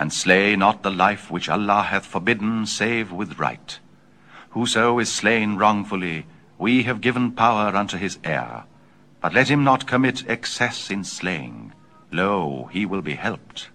And slay not the life which Allah hath forbidden, save with right. Whoso is slain wrongfully, we have given power unto his heir. But let him not commit excess in slaying. Lo, he will be helped.